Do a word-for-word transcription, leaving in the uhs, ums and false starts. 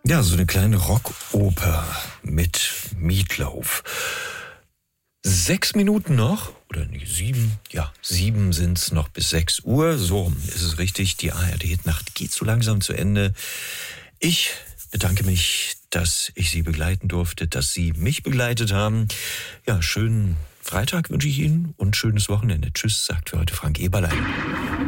Ja, so eine kleine Rockoper mit Meatloaf. Sechs Minuten noch, oder nee, sieben, ja, sieben sind's noch bis sechs Uhr. So ist es richtig, die A R D-Nacht geht so langsam zu Ende. Ich bedanke mich, dass ich Sie begleiten durfte, dass Sie mich begleitet haben. Ja, schönen Freitag wünsche ich Ihnen und schönes Wochenende. Tschüss, sagt für heute Frank Eberlein.